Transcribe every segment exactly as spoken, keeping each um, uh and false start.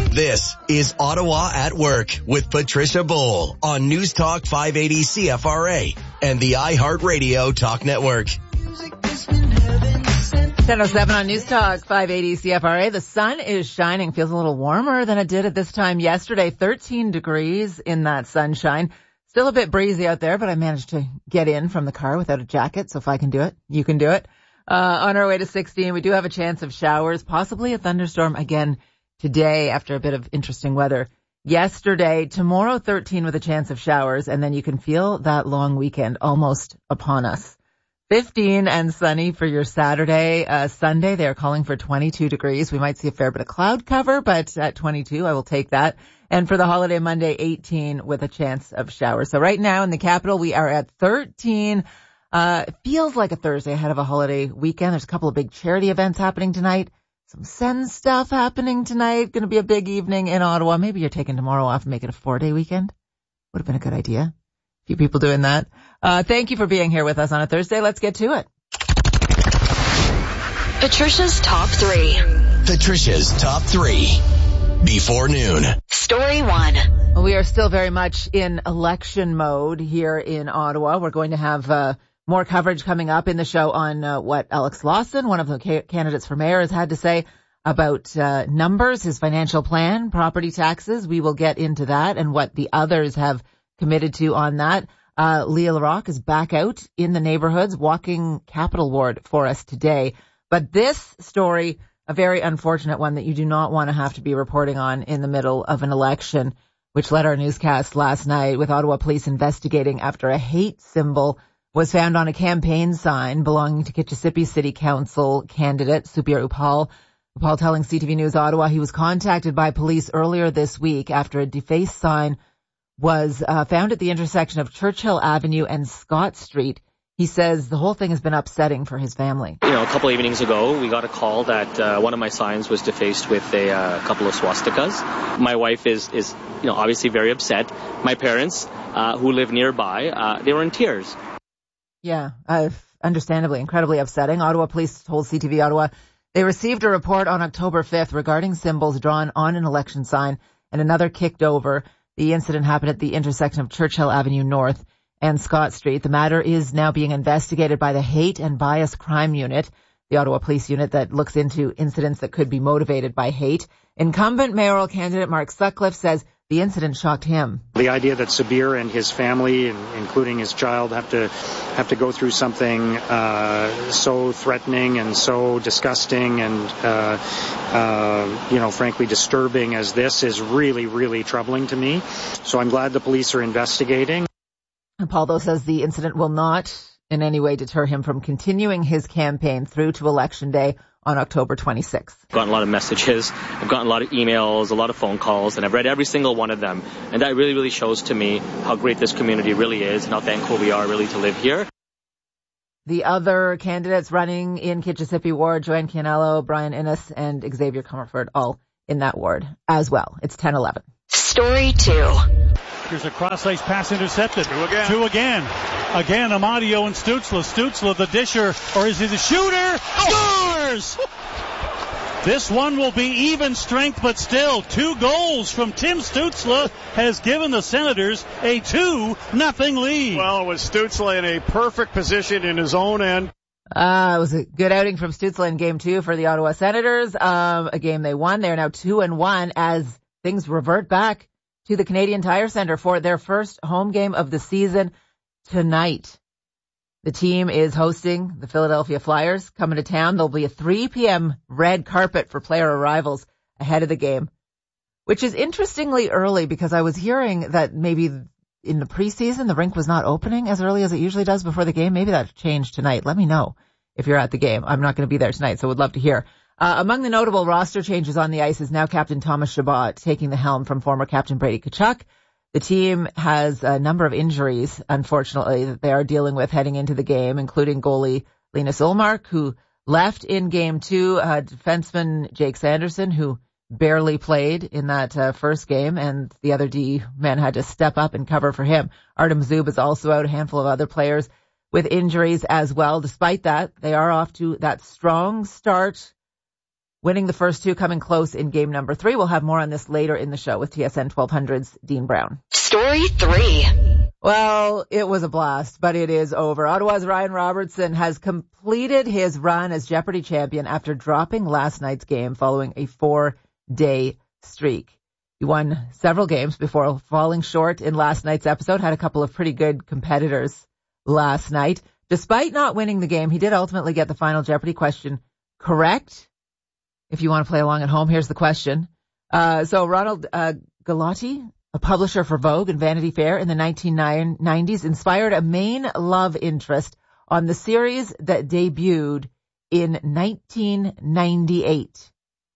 This is Ottawa at Work with Patricia Bowl on News Talk five eighty C F R A and the iHeartRadio Talk Network. ten oh seven on News Talk five eighty C F R A. The sun is shining. Feels a little warmer than it did at this time yesterday. thirteen degrees in that sunshine. Still a bit breezy out there, but I managed to get in from the car without a jacket. So if I can do it, you can do it. Uh, on our way to sixteen, we do have a chance of showers, possibly a thunderstorm again today after a bit of interesting weather yesterday. Tomorrow, thirteen with a chance of showers, and then you can feel that long weekend almost upon us. fifteen and sunny for your Saturday. Uh, Sunday, they are calling for twenty-two degrees. We might see a fair bit of cloud cover, but at twenty-two, I will take that. And for the holiday Monday, eighteen with a chance of showers. So right now in the capital, we are at thirteen. Uh, it feels like a Thursday ahead of a holiday weekend. There's a couple of big charity events happening tonight. Some Send stuff happening tonight. Going to be a big evening in Ottawa. Maybe you're taking tomorrow off and make it a four-day weekend. Would have been a good idea. A few people doing that. Uh, thank you for being here with us on a Thursday. Let's get to it. Patricia's Top three. Patricia's Top three. Before noon. Story one. Well, we are still very much in election mode here in Ottawa. We're going to have uh, more coverage coming up in the show on uh, what Alex Lawson, one of the ca- candidates for mayor, has had to say about uh, numbers, his financial plan, property taxes. We will get into that and what the others have committed to on that. Uh, Leah Larocque is back out in the neighborhoods walking Capital Ward for us today. But this story, a very unfortunate one that you do not want to have to be reporting on in the middle of an election, which led our newscast last night with Ottawa police investigating after a hate symbol was found on a campaign sign belonging to Kitchissippi City Council candidate Subir Uppal. Uppal telling C T V News Ottawa he was contacted by police earlier this week after a defaced sign was uh, found at the intersection of Churchill Avenue and Scott Street. He says the whole thing has been upsetting for his family. You know, a couple of evenings ago, we got a call that uh, one of my signs was defaced with a uh, couple of swastikas. My wife is, is, you know, obviously very upset. My parents, uh, who live nearby, uh, they were in tears. Yeah, uh, understandably, incredibly upsetting. Ottawa police told C T V Ottawa they received a report on October fifth regarding symbols drawn on an election sign and another kicked over. The incident happened at the intersection of Churchill Avenue North and Scott Street. The matter is now being investigated by the Hate and Bias Crime Unit, the Ottawa Police Unit that looks into incidents that could be motivated by hate. Incumbent mayoral candidate Mark Sutcliffe says the incident shocked him. The idea that Subir and his family, including his child, have to have to go through something uh, so threatening and so disgusting and, uh, uh, you know, frankly disturbing as this is really, really troubling to me. So I'm glad the police are investigating. Paul, though, says the incident will not in any way deter him from continuing his campaign through to Election Day on October twenty-sixth. I've gotten a lot of messages, I've gotten a lot of emails, a lot of phone calls, and I've read every single one of them. And that really, really shows to me how great this community really is and how thankful we are really to live here. The other candidates running in Kitchissippi Ward, Joanne Cianello, Brian Innes, and Xavier Comerford, all in that ward as well. It's ten eleven. Story two. Here's a cross-ice pass intercepted. Two again. Two again. Again, Amadio and Stutzla. Stutzla, the disher, or is he the shooter? Oh. Scores! This one will be even strength, but still, two goals from Tim Stutzla has given the Senators a two nothing lead. Well, it was Stutzla in a perfect position in his own end. Uh, it was a good outing from Stutzla in game two for the Ottawa Senators. Um, a game they won. They are now two and one as things revert back to the Canadian Tire Centre for their first home game of the season tonight. The team is hosting the Philadelphia Flyers coming to town. There'll be a three p.m. red carpet for player arrivals ahead of the game, which is interestingly early because I was hearing that maybe in the preseason the rink was not opening as early as it usually does before the game. Maybe that's changed tonight. Let me know if you're at the game. I'm not going to be there tonight, so would love to hear. Uh, among the notable roster changes on the ice is now Captain Thomas Chabot taking the helm from former Captain Brady Tkachuk. The team has a number of injuries, unfortunately, that they are dealing with heading into the game, including goalie Linus Ullmark, who left in game two, uh, defenseman Jake Sanderson, who barely played in that uh, first game, and the other D man had to step up and cover for him. Artem Zub is also out, a handful of other players with injuries as well. Despite that, they are off to that strong start winning the first two, coming close in game number three. We'll have more on this later in the show with T S N twelve hundred's Dean Brown. Story three. Well, it was a blast, but it is over. Ottawa's Ryan Robertson has completed his run as Jeopardy champion after dropping last night's game following a four-day streak. He won several games before falling short in last night's episode, had a couple of pretty good competitors last night. Despite not winning the game, he did ultimately get the final Jeopardy question correct. If you want to play along at home, here's the question. Uh, so Ronald uh, Galati, a publisher for Vogue and Vanity Fair in the nineteen nineties, inspired a main love interest on the series that debuted in nineteen ninety-eight.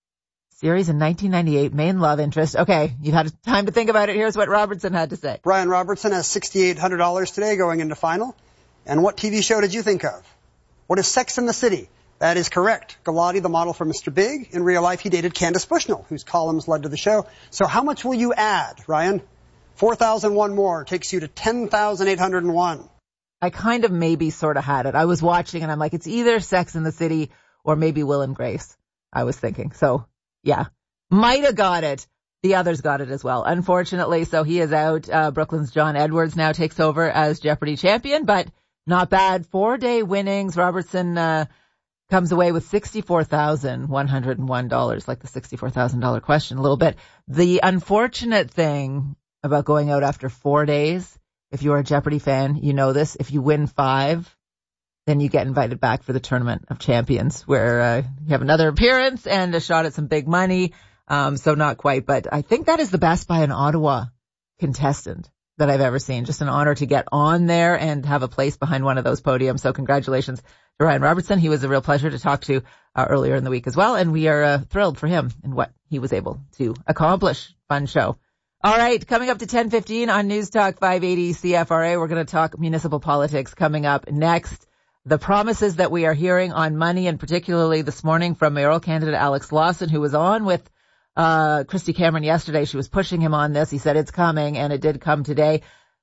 Series in nineteen ninety-eight, main love interest. Okay, you've had time to think about it. Here's what Robertson had to say. Ryan Robertson has six thousand eight hundred dollars today going into final. And what T V show did you think of? What is Sex and the City? That is correct. Galati, the model for Mister Big. In real life, he dated Candace Bushnell, whose columns led to the show. So how much will you add, Ryan? four thousand one more takes you to ten thousand eight hundred one. I kind of maybe sort of had it. I was watching and I'm like, it's either Sex and the City or maybe Will and Grace, I was thinking. So, yeah, might have got it. The others got it as well, unfortunately. So he is out. Uh, Brooklyn's John Edwards now takes over as Jeopardy champion, but not bad. Four-day winnings. Robertson uh comes away with sixty-four thousand one hundred one dollars, like the sixty-four thousand dollars question a little bit. The unfortunate thing about going out after four days, if you're a Jeopardy fan, you know this. If you win five, then you get invited back for the Tournament of Champions, where uh, you have another appearance and a shot at some big money. Um, so not quite, but I think that is the best by an Ottawa contestant that I've ever seen. Just an honor to get on there and have a place behind one of those podiums. So congratulations to Ryan Robertson. He was a real pleasure to talk to uh, earlier in the week as well. And we are uh, thrilled for him and what he was able to accomplish. Fun show. All right. Coming up to ten fifteen on News Talk five eighty C F R A. We're going to talk municipal politics coming up next. The promises that we are hearing on money, and particularly this morning from mayoral candidate Alex Lawson, who was on with Uh, Christy Cameron yesterday. She was pushing him on this. He said it's coming, and it did come today.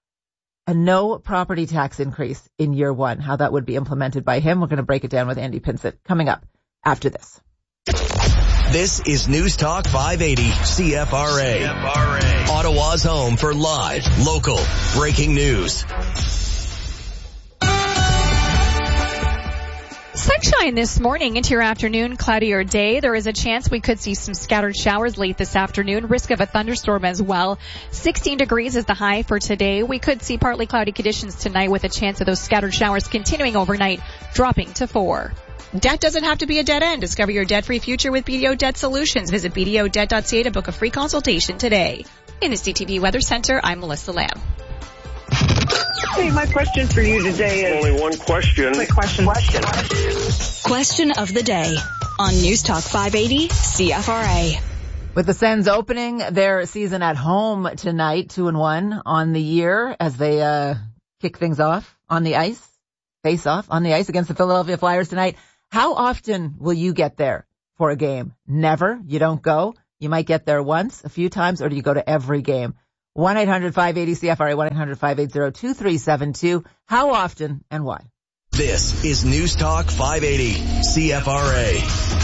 A no property tax increase in year one, how that would be implemented by him. We're going to break it down with Andy Pinsett coming up after this. This is News Talk five eighty C F R A. C F R A. Ottawa's home for live, local, breaking news. Sunshine this morning into your afternoon, cloudier day. There is a chance we could see some scattered showers late this afternoon. Risk of a thunderstorm as well. sixteen degrees is the high for today. We could see partly cloudy conditions tonight with a chance of those scattered showers continuing overnight, dropping to four. Debt doesn't have to be a dead end. Discover your debt-free future with B D O Debt Solutions. Visit b d o debt dot c a to book a free consultation today. In the C T V Weather Center, I'm Melissa Lamb. Hey, my question for you today is... Only one question. Quick question. Question. Question of the day on News Talk five eighty C F R A. With the Sens opening their season at home tonight, two and one on the year as they uh kick things off on the ice, face off on the ice against the Philadelphia Flyers tonight. How often will you get there for a game? Never. You don't go. You might get there once, a few times, or do you go to every game? one eight hundred five eighty C F R A, one eight hundred five eighty two three seven two. How often and why? This is News Talk five eighty C F R A.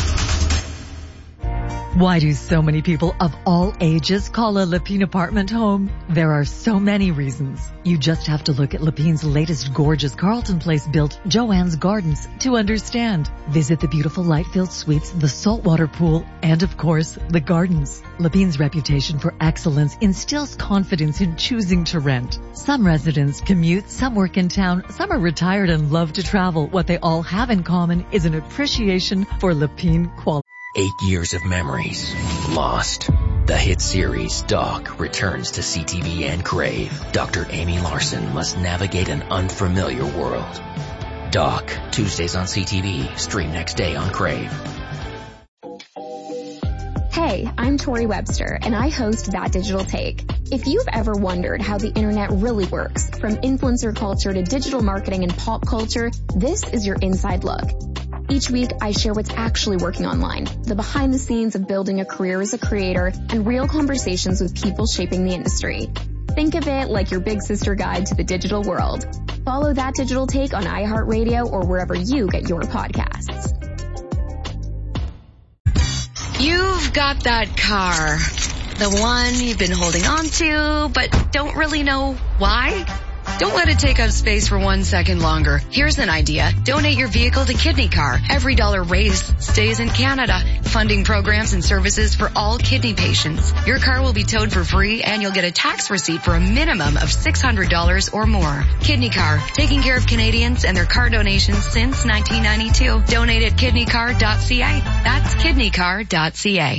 Why do so many people of all ages call a Lepine apartment home? There are so many reasons. You just have to look at Lepine's latest gorgeous Carlton Place built Joanne's Gardens to understand. Visit the beautiful light-filled suites, the saltwater pool, and of course, the gardens. Lepine's reputation for excellence instills confidence in choosing to rent. Some residents commute, some work in town, some are retired and love to travel. What they all have in common is an appreciation for Lepine quality. Eight years of memories lost. The hit series Doc returns to C T V and Crave. Doctor Amy Larson must navigate an unfamiliar world. Doc, Tuesdays on C T V, stream next day on Crave. Hey, I'm Tori Webster, and I host That Digital Take. If you've ever wondered how the internet really works, from influencer culture to digital marketing and pop culture, this is your inside look. Each week, I share what's actually working online, the behind the scenes of building a career as a creator, and real conversations with people shaping the industry. Think of it like your big sister guide to the digital world. Follow That Digital Take on iHeartRadio or wherever you get your podcasts. You've got that car. The one you've been holding on to, but don't really know why? Don't let it take up space for one second longer. Here's an idea. Donate your vehicle to Kidney Car. Every dollar raised stays in Canada, funding programs and services for all kidney patients. Your car will be towed for free and you'll get a tax receipt for a minimum of six hundred dollars or more. Kidney Car, taking care of Canadians and their car donations since nineteen ninety-two. Donate at kidney car dot c a. That's kidney car dot c a.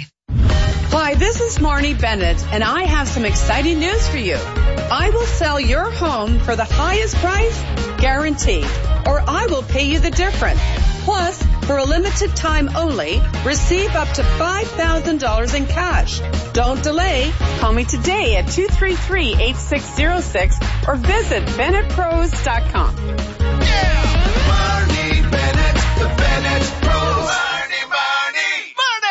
Hi, this is Marnie Bennett, and I have some exciting news for you. I will sell your home for the highest price, guaranteed, or I will pay you the difference. Plus, for a limited time only, receive up to five thousand dollars in cash. Don't delay. Call me today at two three three, eight six zero six or visit bennett pros dot com. Yeah! Marnie Bennett, the Bennett Pros. Marnie, Marnie,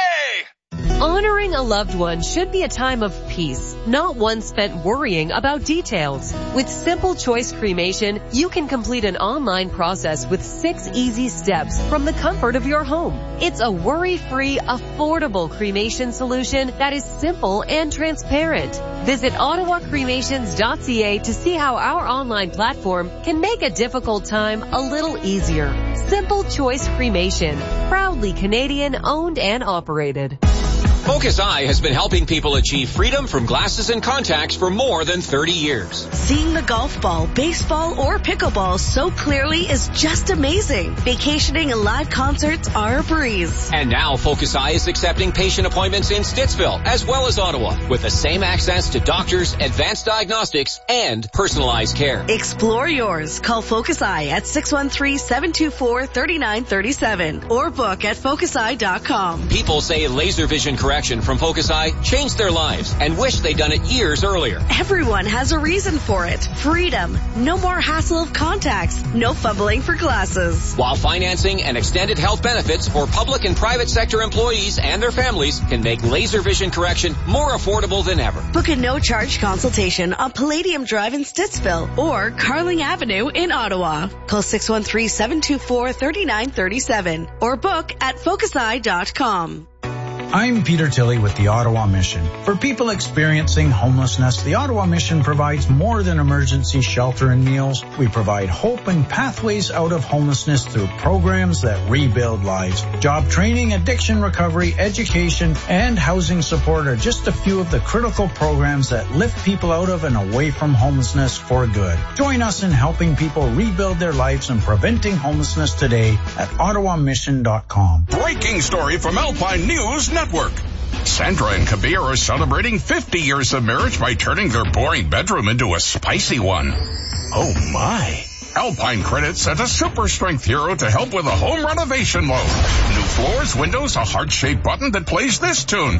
Marnie! Honoring a loved one should be a time of peace, not one spent worrying about details. With Simple Choice Cremation, you can complete an online process with six easy steps from the comfort of your home. It's a worry-free, affordable cremation solution that is simple and transparent. Visit ottawa cremations dot c a to see how our online platform can make a difficult time a little easier. Simple Choice Cremation, proudly Canadian owned and operated. Focus Eye has been helping people achieve freedom from glasses and contacts for more than thirty years. Seeing the golf ball, baseball, or pickleball so clearly is just amazing. Vacationing and live concerts are a breeze. And now Focus Eye is accepting patient appointments in Stittsville as well as Ottawa with the same access to doctors, advanced diagnostics, and personalized care. Explore yours. Call Focus Eye at six one three, seven two four, three nine three seven or book at focus eye dot com. People say laser vision correction from Focus Eye changed their lives and wish they'd done it years earlier. Everyone has a reason for it. Freedom. No more hassle of contacts. No fumbling for glasses. While financing and extended health benefits for public and private sector employees and their families can make laser vision correction more affordable than ever. Book a no-charge consultation on Palladium Drive in Stittsville or Carling Avenue in Ottawa. Call six one three, seven two four, three nine three seven or book at focus eye dot com. I'm Peter Tilley with the Ottawa Mission. For people experiencing homelessness, the Ottawa Mission provides more than emergency shelter and meals. We provide hope and pathways out of homelessness through programs that rebuild lives. Job training, addiction recovery, education, and housing support are just a few of the critical programs that lift people out of and away from homelessness for good. Join us in helping people rebuild their lives and preventing homelessness today at ottawa mission dot com. Breaking story from Alpine News Network. Sandra and Kabir are celebrating fifty years of marriage by turning their boring bedroom into a spicy one. Oh my. Alpine Credit sent a super strength hero to help with a home renovation loan. New floors, windows, a heart-shaped button that plays this tune.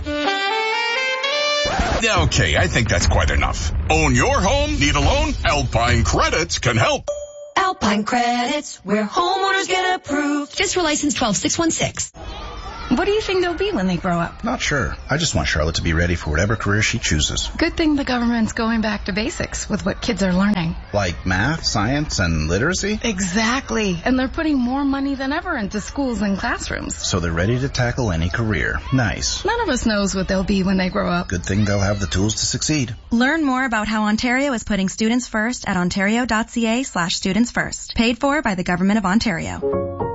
Okay, I think that's quite enough. Own your home? Need a loan? Alpine Credits can help. Alpine Credits, where homeowners get approved. FISRA license twelve six one six. What do you think they'll be when they grow up? Not sure. I just want Charlotte to be ready for whatever career she chooses. Good thing the government's going back to basics with what kids are learning. Like math, science, and literacy? Exactly. And they're putting more money than ever into schools and classrooms. So they're ready to tackle any career. Nice. None of us knows what they'll be when they grow up. Good thing they'll have the tools to succeed. Learn more about how Ontario is putting students first at ontario dot c a slash students first. Paid for by the Government of Ontario.